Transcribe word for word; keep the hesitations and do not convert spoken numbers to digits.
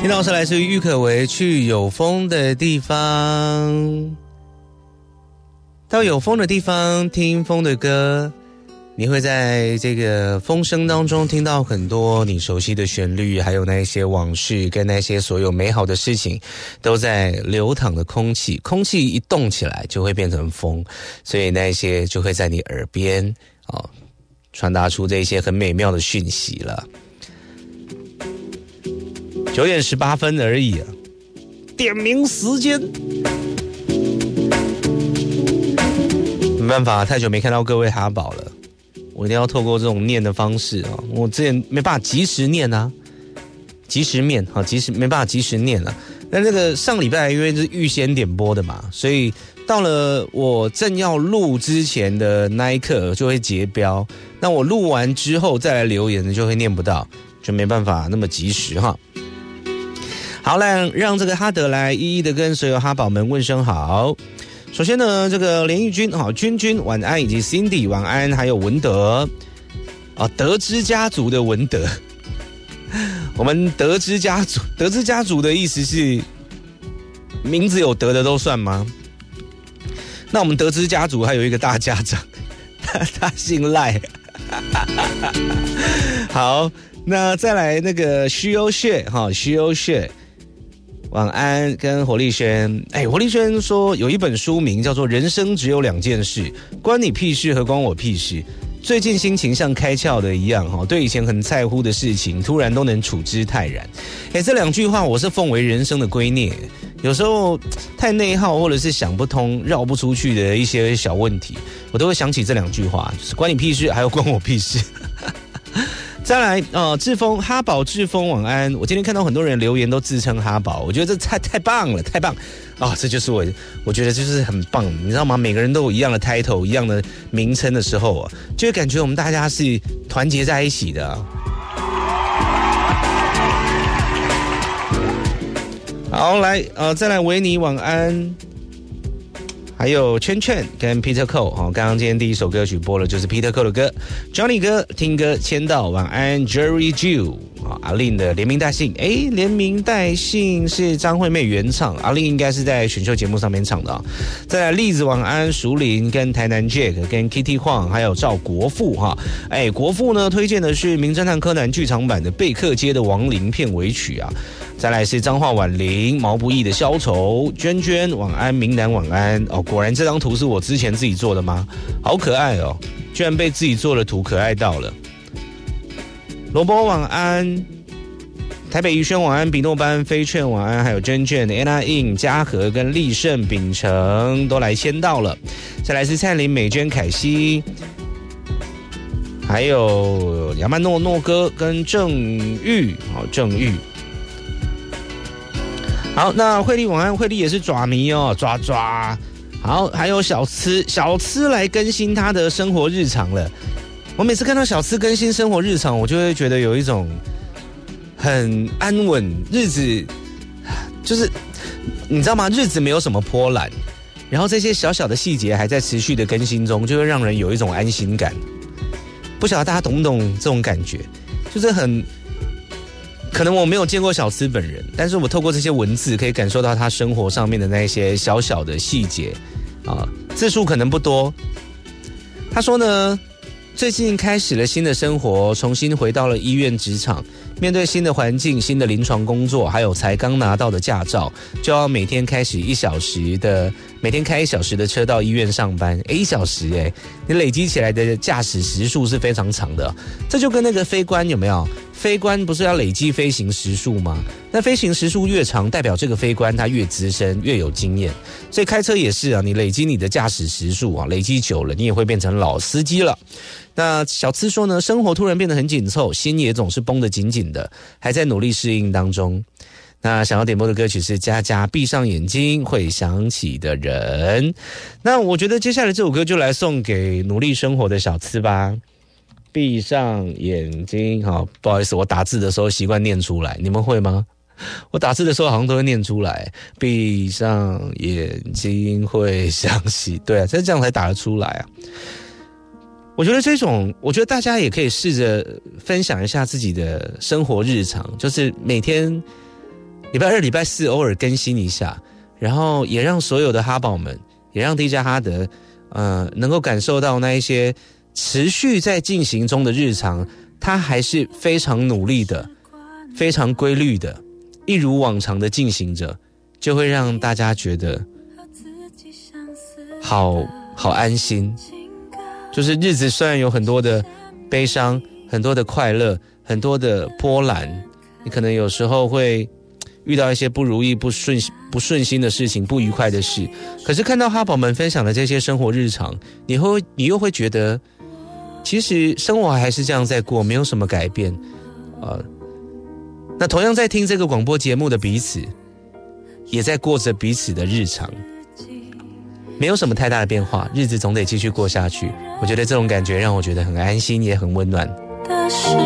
听到是来自于郁可唯去有风的地方，到有风的地方听风的歌，你会在这个风声当中听到很多你熟悉的旋律，还有那些往事跟那些所有美好的事情都在流淌的空气，空气一动起来就会变成风，所以那些就会在你耳边哦传达出这些很美妙的讯息了。九点十八分而已啊，点名时间。没办法，太久没看到各位哈宝了，我一定要透过这种念的方式啊，我之前没办法及时念啊，及时面啊，及时没办法及时念啊。那这个上礼拜因为是预先点播的嘛，所以到了我正要录之前的那一刻就会截标，那我录完之后再来留言就会念不到，就没办法那么及时哈。好，来让这个哈德来一一的跟所有哈宝们问声好。首先呢，这个连义君好，君君晚安，以及 Cindy 晚安，还有文德啊，德之家族的文德。我们德之家族，德之家族的意思是名字有德的都算吗？那我们德之家族还有一个大家长，他, 他姓赖。好，那再来那个虚优血哈，虚优血。晚安，跟火力轩。哎，火力轩说有一本书名叫做《人生只有两件事，关你屁事和关我屁事》。最近心情像开窍的一样，对以前很在乎的事情，突然都能处之泰然。哎，这两句话我是奉为人生的圭臬。有时候太内耗，或者是想不通、绕不出去的一些小问题，我都会想起这两句话，就是关你屁事，还有关我屁事。再来，呃，志峰哈宝志峰晚安。我今天看到很多人留言都自称哈宝，我觉得这太太棒了，太棒啊、哦！这就是我，我觉得就是很棒，你知道吗？每个人都有一样的 title， 一样的名称的时候啊，就会感觉我们大家是团结在一起的、啊。好，来，呃，再来维尼晚安。还有圈圈跟 Peter Cole 哦，刚刚今天第一首歌曲播了，就是 Peter Cole 的歌 ，Johnny 哥听歌签到晚安 ，Jerry Jew 啊，阿令的连名带姓，哎，连名带姓是张惠妹原唱，阿令应该是在选秀节目上面唱的啊。再来栗子晚安，淑玲跟台南 Jack 跟 Kitty Huang 还有赵国富哈，哎，国富呢推荐的是《名侦探柯南》剧场版的贝克街的亡灵片尾曲啊。再来是彰化婉玲、毛不易的消愁，娟娟晚安，明南晚安哦。果然这张图是我之前自己做的吗？好可爱哦，居然被自己做的图可爱到了。萝卜晚安，台北宜轩晚安，比诺班飞券晚安，还有娟娟、Anna In、嘉禾跟立胜、秉承都来签到了。再来是蔡琳、美娟、凯西，还有亚曼诺诺哥跟郑玉，好郑玉。好，那慧丽晚安，慧丽也是爪迷哦，抓抓。好，还有小吃，小吃来更新他的生活日常了。我每次看到小吃更新生活日常，我就会觉得有一种很安稳，日子就是你知道吗？日子没有什么波澜，然后这些小小的细节还在持续的更新中，就会让人有一种安心感。不晓得大家懂不懂这种感觉？就是很。可能我没有见过小吃本人，但是我透过这些文字可以感受到他生活上面的那些小小的细节啊，字数可能不多。他说呢，最近开始了新的生活，重新回到了医院职场，面对新的环境、新的临床工作，还有才刚拿到的驾照，就要每天开始一小时的，每天开一小时的车到医院上班。诶，一小时诶，你累积起来的驾驶时数是非常长的。这就跟那个飞官有没有？飞官不是要累积飞行时数吗？那飞行时数越长，代表这个飞官他越资深，越有经验。所以开车也是啊，你累积你的驾驶时数啊，累积久了，你也会变成老司机了。那小资说呢，生活突然变得很紧凑，心也总是绷得紧紧的，还在努力适应当中。那想要点播的歌曲是佳佳闭上眼睛会想起的人。那我觉得接下来这首歌就来送给努力生活的小资吧。闭上眼睛，好，不好意思，我打字的时候习惯念出来，你们会吗？我打字的时候好像都会念出来。闭上眼睛会想起，对啊，这样才打得出来啊。我觉得这种，我觉得大家也可以试着分享一下自己的生活日常，就是每天礼拜二、礼拜四偶尔更新一下，然后也让所有的哈宝们，也让 D J 哈德，呃，能够感受到那一些持续在进行中的日常，它还是非常努力的，非常规律的，一如往常的进行着，就会让大家觉得好好安心。就是日子虽然有很多的悲伤，很多的快乐，很多的波澜，你可能有时候会遇到一些不如意、不顺不顺心的事情、不愉快的事，可是看到哈宝们分享的这些生活日常，你会你又会觉得，其实生活还是这样在过，没有什么改变。呃，那同样在听这个广播节目的彼此，也在过着彼此的日常，没有什么太大的变化，日子总得继续过下去。我觉得这种感觉让我觉得很安心，也很温暖。